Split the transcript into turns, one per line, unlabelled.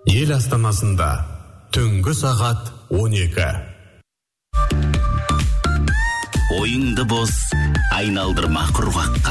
Ел астанасында түнгі сағат 12.
Ойыңды боз, айналдырма құрғаққа.